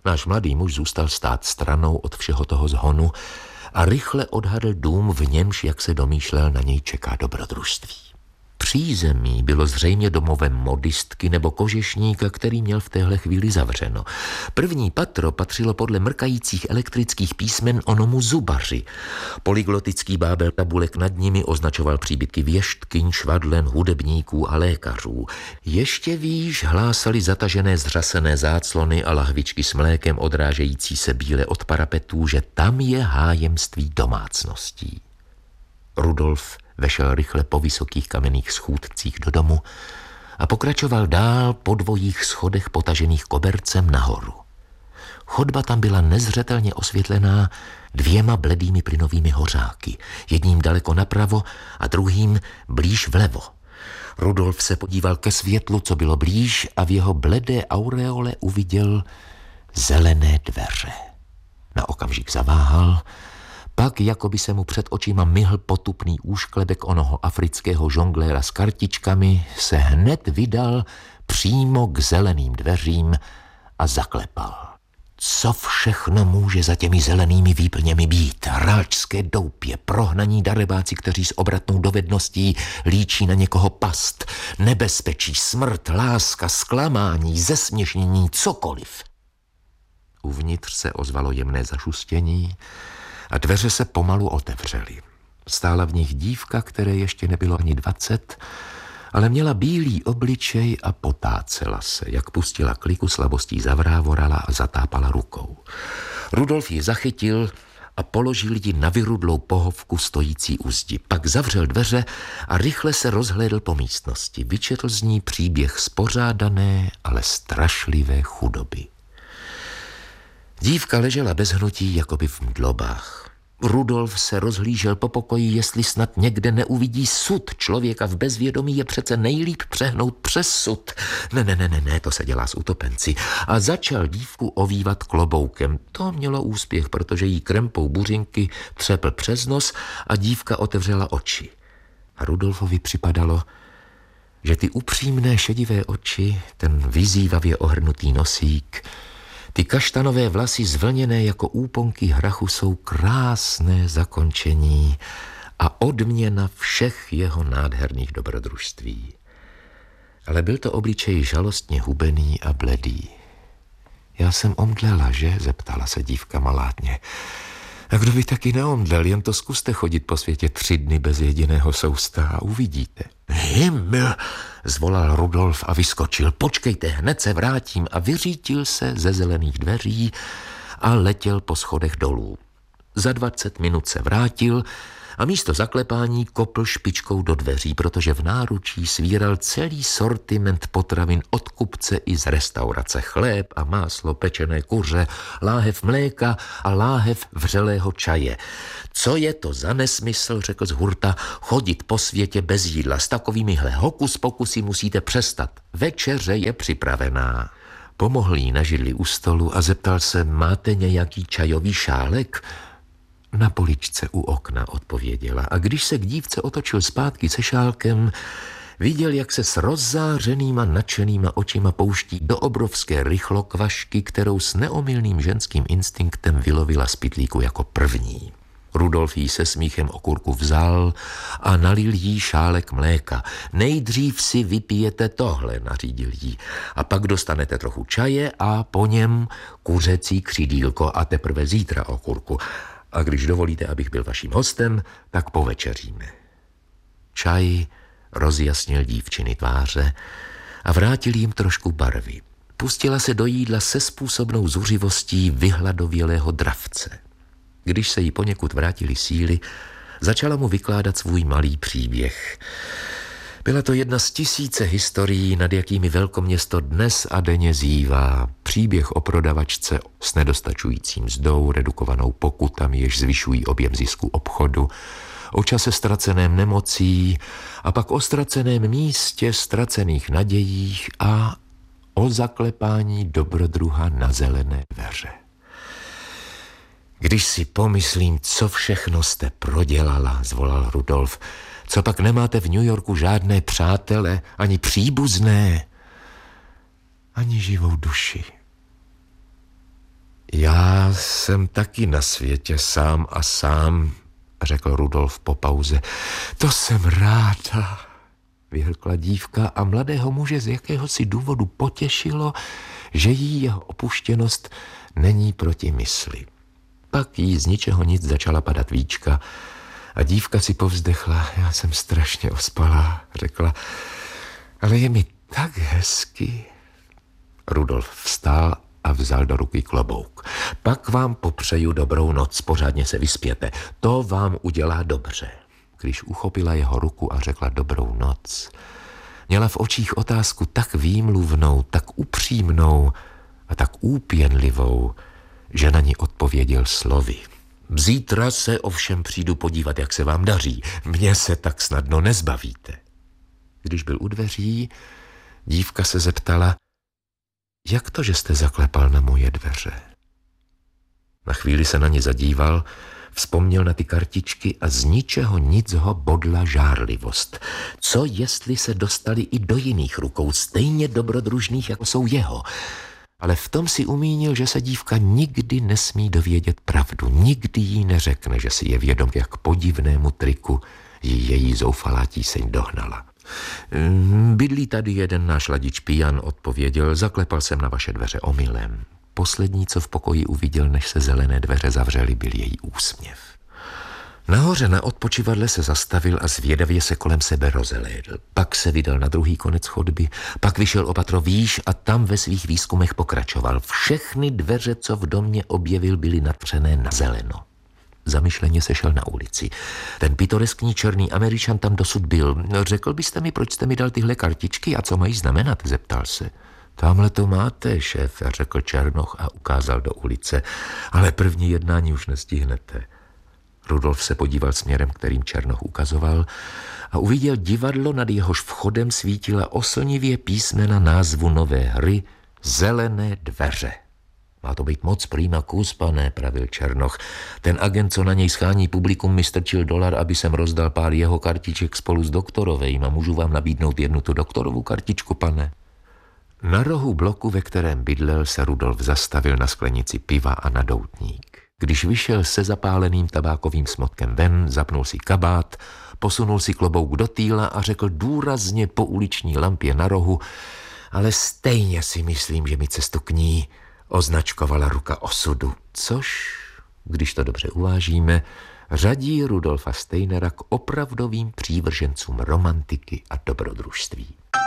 Náš mladý muž zůstal stát stranou od všeho toho zhonu a rychle odhadl dům, v němž, jak se domýšlel, na něj čeká dobrodružství. Přízemí bylo zřejmě domovem modistky nebo kožešníka, který měl v téhle chvíli zavřeno. První patro patřilo podle mrkajících elektrických písmen onomu zubaři. Polyglotický bábel tabulek nad nimi označoval příbytky věštkyň, švadlen, hudebníků a lékařů. Ještě výš hlásali zatažené zřasené záclony a lahvičky s mlékem odrážející se bíle od parapetů, že tam je hájemství domácností. Rudolf vešel rychle po vysokých kamenných schůdcích do domu a pokračoval dál po dvojích schodech potažených kobercem nahoru. Chodba tam byla nezřetelně osvětlená dvěma bledými plynovými hořáky, jedním daleko napravo a druhým blíž vlevo. Rudolf se podíval ke světlu, co bylo blíž, a v jeho bledé aureole uviděl zelené dveře. Na okamžik zaváhal, pak, jako by se mu před očima myhl potupný úšklebek onoho afrického žongléra s kartičkami, se hned vydal přímo k zeleným dveřím a zaklepal. Co všechno může za těmi zelenými výplněmi být? Hráčské doupě, prohnaní darebáci, kteří s obratnou dovedností líčí na někoho past, nebezpečí, smrt, láska, zklamání, zesměšnění, cokoliv. Uvnitř se ozvalo jemné zašustění a dveře se pomalu otevřely. Stála v nich dívka, které ještě nebylo ani 20, ale měla bílý obličej a potácela se. Jak pustila kliku, slabostí zavrávorala a zatápala rukou. Rudolf ji zachytil a položil ji na vyrudlou pohovku stojící u zdi. Pak zavřel dveře a rychle se rozhlédl po místnosti. Vyčetl z ní příběh spořádané, ale strašlivé chudoby. Dívka ležela bez hnutí, jakoby v mdlobách. Rudolf se rozhlížel po pokoji, jestli snad někde neuvidí sud. Člověka v bezvědomí je přece nejlíp přehnout přes sud. Ne, to se dělá s utopenci. A začal dívku ovývat kloboukem. To mělo úspěch, protože jí krempou buřinky třepl přes nos a dívka otevřela oči. A Rudolfovi připadalo, že ty upřímné šedivé oči, ten vyzývavě ohrnutý nosík, ty kaštanové vlasy zvlněné jako úponky hrachu jsou krásné zakončení a odměna všech jeho nádherných dobrodružství. Ale byl to obličej žalostně hubený a bledý. Já jsem omdlela, že? Zeptala se dívka malátně. A kdo by taky neomdlel, jen to zkuste chodit po světě 3 dny bez jediného sousta a uvidíte. Himmel, zvolal Rudolf a vyskočil. Počkejte, hned se vrátím, a vyřítil se ze zelených dveří a letěl po schodech dolů. Za 20 minut se vrátil a místo zaklepání kopl špičkou do dveří, protože v náručí svíral celý sortiment potravin od kupce i z restaurace. Chléb a máslo, pečené kuře, láhev mléka a láhev vřelého čaje. Co je to za nesmysl, řekl z hurta, chodit po světě bez jídla. S takovýmihle hokus pokusy musíte přestat. Večeře je připravená. Pomohl jí na židli u stolu a zeptal se, máte nějaký čajový šálek? Na poličce u okna, odpověděla, a když se k dívce otočil zpátky se šálkem, viděl, jak se s rozzářenýma nadšenýma očima pouští do obrovské rychlokvašky, kterou s neomylným ženským instinktem vylovila z pytlíku jako první. Rudolf jí se smíchem okurku vzal a nalil jí šálek mléka. Nejdřív si vypijete tohle, nařídil jí, a pak dostanete trochu čaje a po něm kuřecí křidílko a teprve zítra okurku. A když dovolíte, abych byl vaším hostem, tak povečeříme. Čaj rozjasnil dívčiny tváře a vrátil jim trošku barvy. Pustila se do jídla se způsobnou zuřivostí vyhladovělého dravce. Když se jí poněkud vrátily síly, začala mu vykládat svůj malý příběh. Byla to jedna z 1000 historií, nad jakými velkoměsto dnes a denně zívá. Příběh o prodavačce s nedostačujícím mzdou, redukovanou pokutami, jež zvyšují objem zisku obchodu, o čase ztraceném nemocí a pak o ztraceném místě, ztracených nadějích a o zaklepání dobrodruha na zelené dveře. Když si pomyslím, co všechno jste prodělala, zvolal Rudolf, co pak nemáte v New Yorku žádné přátele, ani příbuzné, ani živou duši. Já jsem taky na světě sám a sám, řekl Rudolf po pauze. To jsem ráda, vyhrkla dívka a mladého muže z jakéhosi důvodu potěšilo, že jí jeho opuštěnost není proti mysli. Pak jí z ničeho nic začala padat víčka a dívka si povzdechla. Já jsem strašně ospalá, řekla, ale je mi tak hezky. Rudolf vstál a vzal do ruky klobouk. Pak vám popřeju dobrou noc, pořádně se vyspěte. To vám udělá dobře. Když uchopila jeho ruku a řekla dobrou noc, měla v očích otázku tak výmluvnou, tak upřímnou a tak úpěnlivou, že na ní odpověděl slovy. Zítra se ovšem přijdu podívat, jak se vám daří. Mně se tak snadno nezbavíte. Když byl u dveří, dívka se zeptala, jak to, že jste zaklepal na moje dveře? Na chvíli se na ně zadíval, vzpomněl na ty kartičky a z ničeho nic ho bodla žárlivost. Co jestli se dostali i do jiných rukou, stejně dobrodružných, jako jsou jeho? Ale v tom si umínil, že se dívka nikdy nesmí dovědět pravdu. Nikdy jí neřekne, že si je vědom, jak podivnému triku jí její zoufalá tíseň dohnala. Bydlí tady jeden náš ladič pijan, odpověděl, zaklepal jsem na vaše dveře omylem. Poslední, co v pokoji uviděl, než se zelené dveře zavřely, byl její úsměv. Nahoře na odpočivadle se zastavil a zvědavě se kolem sebe rozhlédl. Pak se vydal na druhý konec chodby, pak vyšel o patro výš a tam ve svých výzkumech pokračoval. Všechny dveře, co v domě objevil, byly natřené na zeleno. Zamyšleně se šel na ulici. Ten pitoreskní černý Američan tam dosud byl. Řekl byste mi, proč jste mi dal tyhle kartičky a co mají znamenat, zeptal se. Tamhle to máte, šéf, řekl Černoch a ukázal do ulice. Ale první jednání už nestihnete. Rudolf se podíval směrem, kterým Černoch ukazoval a uviděl divadlo, nad jehož vchodem svítila oslnivě písmena názvu nové hry Zelené dveře. Má to být moc prýma kus, pane, pravil Černoch. Ten agent, co na něj schání publikum, mi strčil $1, aby jsem rozdal pár jeho kartiček spolu s doktorovejím a můžu vám nabídnout jednu tu doktorovu kartičku, pane. Na rohu bloku, ve kterém bydlel, se Rudolf zastavil na sklenici piva a na doutník. Když vyšel se zapáleným tabákovým smotkem ven, zapnul si kabát, posunul si klobouk do týla a řekl důrazně po uliční lampě na rohu, ale stejně si myslím, že mi cestu k ní označkovala ruka osudu, což, když to dobře uvážíme, řadí Rudolfa Steinera k opravdovým přívržencům romantiky a dobrodružství.